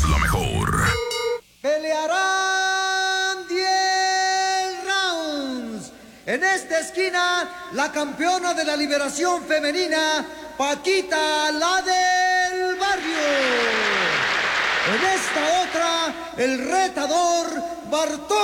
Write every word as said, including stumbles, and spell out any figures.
la mejor. Pelearán diez rounds. En esta esquina, la campeona de la liberación femenina, Paquita, la del barrio. En esta otra, el retador Bartolo.